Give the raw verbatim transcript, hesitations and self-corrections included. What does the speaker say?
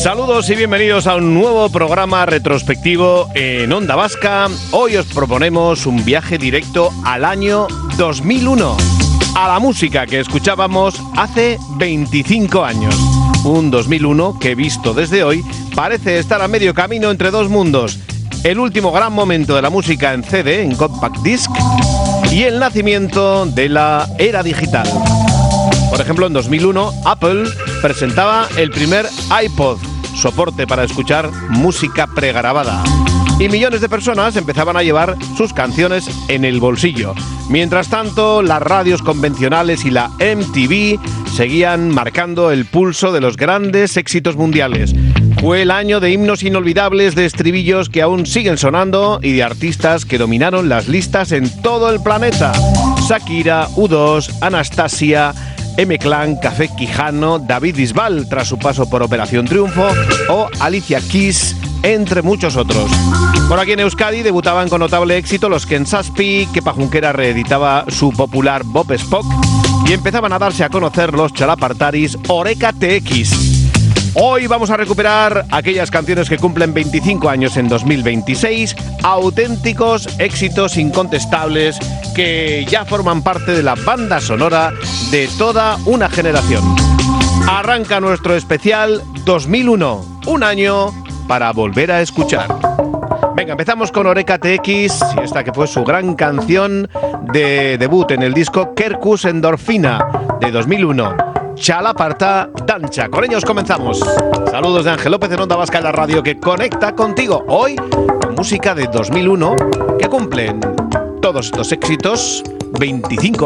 Saludos y bienvenidos a un nuevo programa retrospectivo en Onda Vasca. Hoy os proponemos un viaje directo al año dos mil uno, a la música que escuchábamos hace veinticinco años. Un dos mil uno que, visto desde hoy, parece estar a medio camino entre dos mundos: el último gran momento de la música en C D, en compact disc, y el nacimiento de la era digital. Por ejemplo, en dos mil uno, Apple presentaba el primer iPod, soporte para escuchar música pregrabada, y millones de personas empezaban a llevar sus canciones en el bolsillo. Mientras tanto, las radios convencionales y la M T V seguían marcando el pulso de los grandes éxitos mundiales. Fue el año de himnos inolvidables, de estribillos que aún siguen sonando y de artistas que dominaron las listas en todo el planeta: Shakira, U dos, Anastasia, M-Clan, Café Quijano, David Bisbal tras su paso por Operación Triunfo, o Alicia Keys, entre muchos otros. Por aquí en Euskadi debutaban con notable éxito los Ken Saspi, Kepa Junquera reeditaba su popular Bob Spock y empezaban a darse a conocer los Txalapartaris Oreka T X. Hoy vamos a recuperar aquellas canciones que cumplen veinticinco años en dos mil veintiséis, auténticos éxitos incontestables que ya forman parte de la banda sonora de toda una generación. Arranca nuestro especial dos mil uno, un año para volver a escuchar. Venga, empezamos con Oreka T X y esta que fue su gran canción de debut en el disco Kerkus Endorfina de dos mil uno. Txalaparta Dantza. Con ellos comenzamos. Saludos de Ángel López en Onda Vasca, en la radio que conecta contigo. Hoy con música de dos mil uno que cumplen todos estos éxitos veinticinco